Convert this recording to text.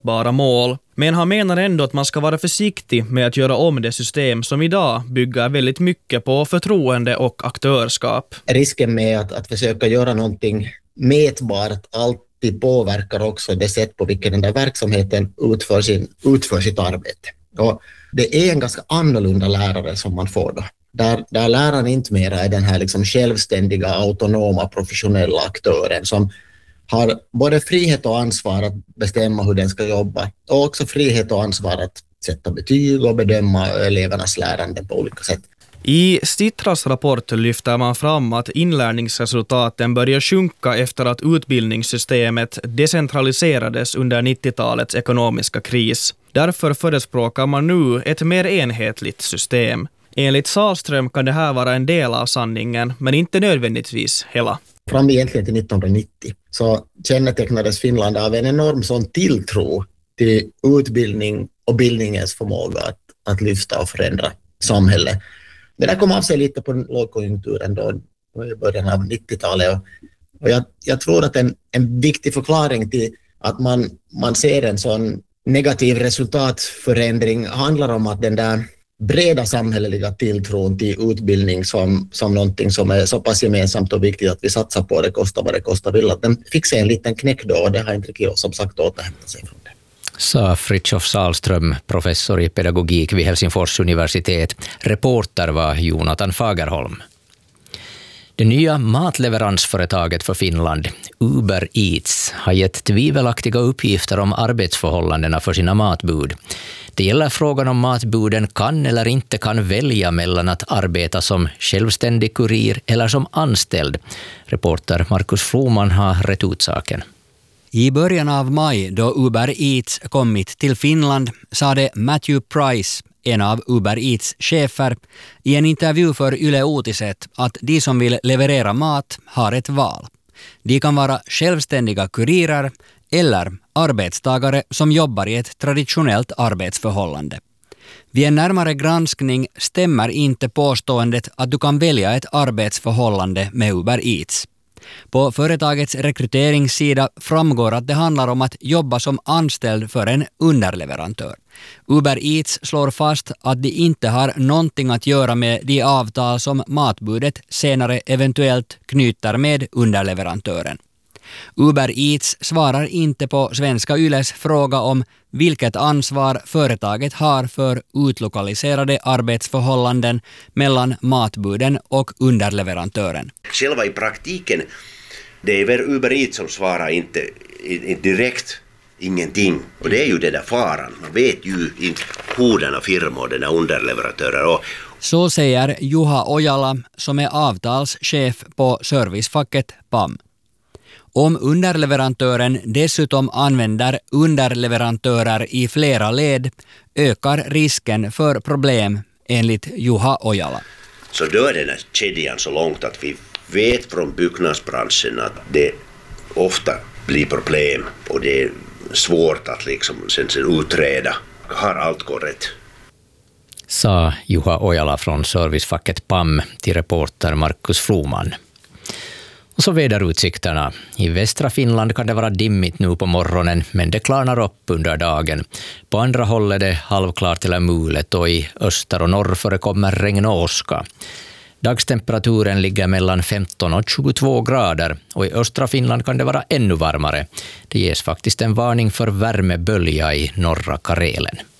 bara mål. Men han menar ändå att man ska vara försiktig med att göra om det system som idag bygger väldigt mycket på förtroende och aktörskap. Risken med att försöka göra någonting mätbart alltid påverkar också det sätt på vilken den där verksamheten utför sitt arbete. Och det är en ganska annorlunda lärare som man får då. Där läraren inte mer är den här liksom självständiga, autonoma, professionella aktören som har både frihet och ansvar att bestämma hur den ska jobba och också frihet och ansvar att sätta betyg och bedöma elevernas lärande på olika sätt. I Stitras rapport lyfter man fram att inlärningsresultaten börjar sjunka efter att utbildningssystemet decentraliserades under 90-talets ekonomiska kris. Därför förespråkar man nu ett mer enhetligt system. Enligt Sahlström kan det här vara en del av sanningen, men inte nödvändigtvis hela. Fram egentligen till 1990 så kännetecknades Finland av en enorm sån tilltro till utbildning och bildningens förmåga att lyfta och förändra samhället. Det där kom av sig lite på lågkonjunkturen då i början av 90-talet och jag tror att en viktig förklaring till att man ser en sån negativ resultatförändring handlar om att den där breda samhälleliga tilltron till utbildning som någonting som är så pass gemensamt och viktigt att vi satsar på det, kostar vad det kostar vill, att den fick sig en liten knäck då och det har inte riktigt som sagt återhämtat sig från det. Sa Fritjof Sahlström, professor i pedagogik vid Helsingfors universitet. Reporter var Jonathan Fagerholm. Det nya matleveransföretaget för Finland, Uber Eats, har gett tvivelaktiga uppgifter om arbetsförhållandena för sina matbud. Det gäller frågan om matbuden kan eller inte kan välja mellan att arbeta som självständig kurir eller som anställd. Reporter Markus Floman har rätt ut saken. I början av maj då Uber Eats kommit till Finland sade Matthew Price, en av Uber Eats chefer, i en intervju för Yle Uutiset att de som vill leverera mat har ett val. De kan vara självständiga kurirer eller arbetstagare som jobbar i ett traditionellt arbetsförhållande. Vid en närmare granskning stämmer inte påståendet att du kan välja ett arbetsförhållande med Uber Eats. På företagets rekryteringssida framgår att det handlar om att jobba som anställd för en underleverantör. Uber Eats slår fast att de inte har någonting att göra med de avtal som matbudet senare eventuellt knyter med underleverantören. Uber Eats svarar inte på Svenska Yles fråga om vilket ansvar företaget har för utlokaliserade arbetsförhållanden mellan matbuden och underleverantören. Själva i praktiken, det är väl Uber Eats som svarar inte direkt ingenting. Och det är ju det där faran. Man vet ju inte hur denna firma och denna underleverantörer. Så säger Juha Ojala som är avtalschef på servicefacket PAM. Om underleverantören dessutom använder underleverantörer i flera led ökar risken för problem enligt Juha Ojala. Så då är den här kedjan så långt att vi vet från byggnadsbranschen att det ofta blir problem och det är svårt att liksom sen utreda. Har allt gått rätt? Sa Juha Ojala från servicefacket PAM till reporter Markus Floman. Och så väderutsikterna. I västra Finland kan det vara dimmigt nu på morgonen, men det klarnar upp under dagen. På andra håll är det halvklart eller mulet och i öster och norr förekommer regn och åska. Dagstemperaturen ligger mellan 15 och 22 grader och i östra Finland kan det vara ännu varmare. Det ges faktiskt en varning för värmebölja i norra Karelen.